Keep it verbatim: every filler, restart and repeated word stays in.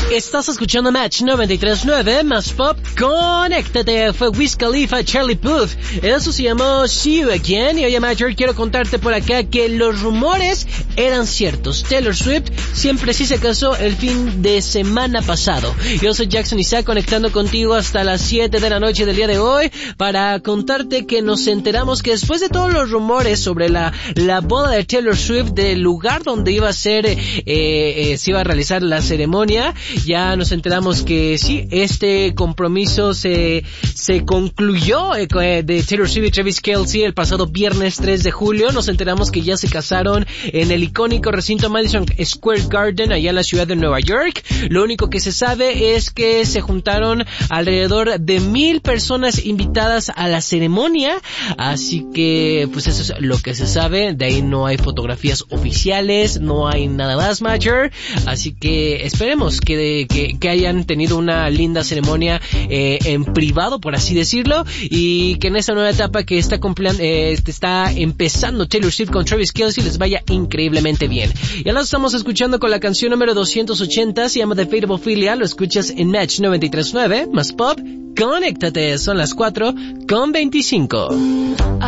Estás escuchando Match noventa y tres punto nueve, más pop, conéctate. Fue Wiz Khalifa, Charlie Puth. Eso se llamó See You Again. Y oye, Major, quiero contarte por acá que los rumores eran ciertos. Taylor Swift siempre sí se casó el fin de semana pasado. Yo soy Jackson Isaac, conectando contigo hasta las siete de la noche del día de hoy para contarte que nos enteramos que después de todos los rumores sobre la, la boda de Taylor Swift, del lugar donde iba a ser, eh, eh, se iba a realizar la ceremonia, ya nos enteramos que sí, este compromiso se se concluyó eh, de Taylor Swift y Travis Kelce el pasado viernes tres de julio. Nos enteramos que ya se casaron en el icónico recinto Madison Square Garden, allá en la ciudad de Nueva York. Lo único que se sabe es que se juntaron alrededor de mil personas invitadas a la ceremonia, así que pues eso es lo que se sabe. De ahí no hay fotografías oficiales, no hay nada más, Major, así que esperemos que De, que, que hayan tenido una linda ceremonia eh, en privado, por así decirlo, y que en esta nueva etapa que está compleando, eh, está empezando Taylor Swift con Travis Kelce les vaya increíblemente bien. Y ahora estamos escuchando con la canción número doscientos ochenta, se llama The Fate of Ophelia, lo escuchas en Match noventa y tres punto nueve, más pop, conéctate, son las cuatro con veinticinco.